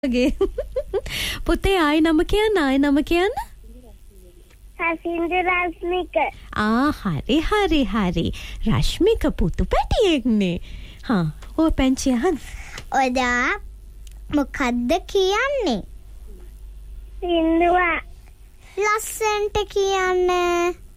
පුතේ ආයි නම කියන්න හසින්ද රශ්මික. හරි රශ්මික පුතු පැටියෙක්නේ. ඔය පැංචි අහන්න. ඔයා මොකද්ද කියන්නේ? සින්දුව. ලස්සන්ට කියන්නේ.